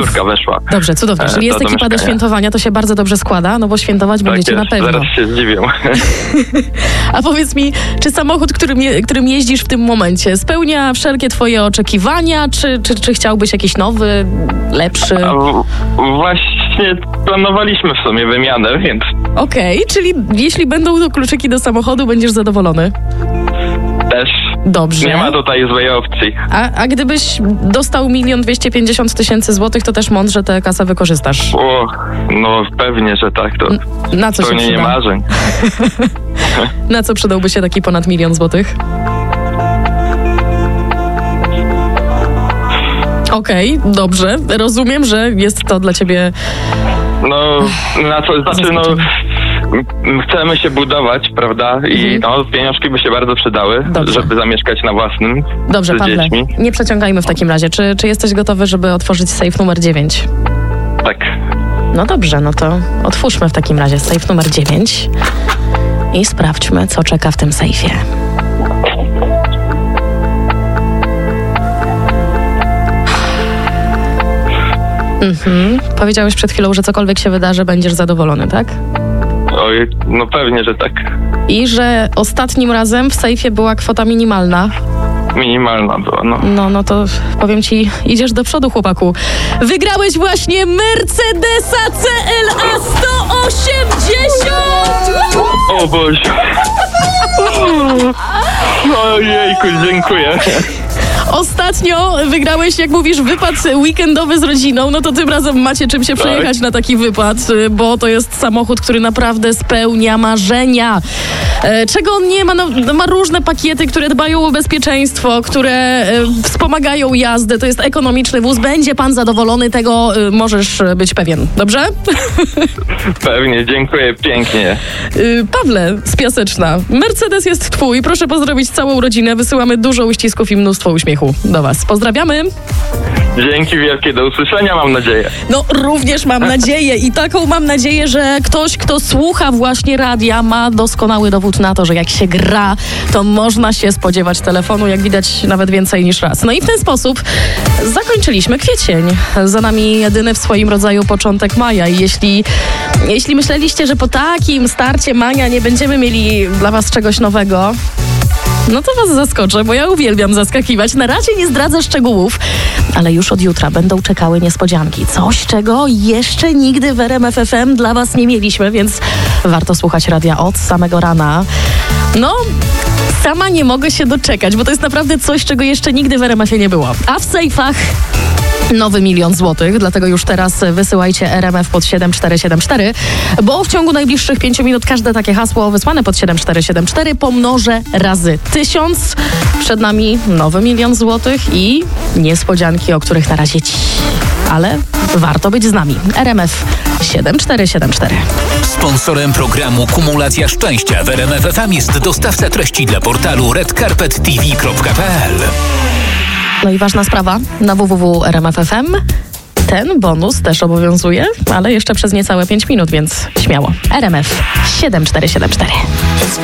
Czwórka weszła. Dobrze, cudownie. Czyli jest ekipa do świętowania, to się bardzo dobrze składa, no bo świętować będziecie jest, na pewno. Zaraz się zdziwią. A powiedz mi, czy samochód, którym jeździsz w tym momencie, spełnia wszelkie twoje oczekiwania, czy chciałbyś jakiś nowy, lepszy? Właśnie planowaliśmy w sumie wymianę, więc... Okej, czyli jeśli będą to kluczyki do samochodu, będziesz zadowolony? Też. Dobrze. Nie ma tutaj złej opcji. A gdybyś dostał 1 250 000 złotych, to też mądrze tę kasę wykorzystasz? No pewnie, że tak. To na co się przyda? marzeń. Na co przydałby się taki ponad 1 000 000 złotych? Okej, dobrze. Rozumiem, że jest to dla ciebie... No, na co? Znaczy, chcemy się budować, prawda? I pieniążki by się bardzo przydały, żeby zamieszkać na własnym. Dobrze, z Pawle, dziećmi. nie przeciągajmy w takim razie. Czy jesteś gotowy, żeby otworzyć safe numer 9? Tak. No dobrze, no to otwórzmy w takim razie safe numer 9 i sprawdźmy, co czeka w tym sejfie. Powiedziałeś przed chwilą, że cokolwiek się wydarzy, będziesz zadowolony, tak? Oj, no pewnie, że tak. I że ostatnim razem w sejfie była kwota minimalna. Minimalna była, No to powiem ci, idziesz do przodu, chłopaku. Wygrałeś właśnie Mercedesa CLA 180! O Boże! Ojejku, dziękuję. Ostatnio wygrałeś, jak mówisz, wypad weekendowy z rodziną, no to tym razem macie czym się przejechać na taki wypad, bo to jest samochód, który naprawdę spełnia marzenia. Czego on nie ma? No, ma różne pakiety, które dbają o bezpieczeństwo, które wspomagają jazdę. To jest ekonomiczny wóz. Będzie pan zadowolony, tego możesz być pewien. Dobrze? Pewnie, dziękuję pięknie. Pawle z Piaseczna, Mercedes jest twój. Proszę pozdrowić całą rodzinę. Wysyłamy dużo uścisków i mnóstwo uśmiechu do was. Pozdrawiamy. Dzięki wielkie, do usłyszenia, mam nadzieję. No, również mam nadzieję i taką mam nadzieję, że ktoś, kto słucha właśnie radia, ma doskonały dowód na to, że jak się gra, to można się spodziewać telefonu, jak widać nawet więcej niż raz. No i w ten sposób zakończyliśmy kwiecień. Za nami jedyny w swoim rodzaju początek maja i jeśli myśleliście, że po takim starcie maja nie będziemy mieli dla was czegoś nowego, no to was zaskoczę, bo ja uwielbiam zaskakiwać. Na razie nie zdradzę szczegółów, ale już od jutra będą czekały niespodzianki. Coś, czego jeszcze nigdy w RMF FM dla was nie mieliśmy, więc warto słuchać radia od samego rana. No, sama nie mogę się doczekać, bo to jest naprawdę coś, czego jeszcze nigdy w RMF-ie nie było. A w sejfach nowy 1 000 000 złotych, dlatego już teraz wysyłajcie RMF pod 7474, bo w ciągu najbliższych 5 minut każde takie hasło wysłane pod 7474 pomnożę razy 1000. Przed nami nowy 1 000 000 złotych i niespodzianki, o których na razie ale warto być z nami. RMF 7474. Sponsorem programu Kumulacja Szczęścia w RMF FM jest dostawca treści dla portalu redcarpettv.pl. No i ważna sprawa, na www.rmf.fm ten bonus też obowiązuje, ale jeszcze przez niecałe 5 minut, więc śmiało. RMF 7474.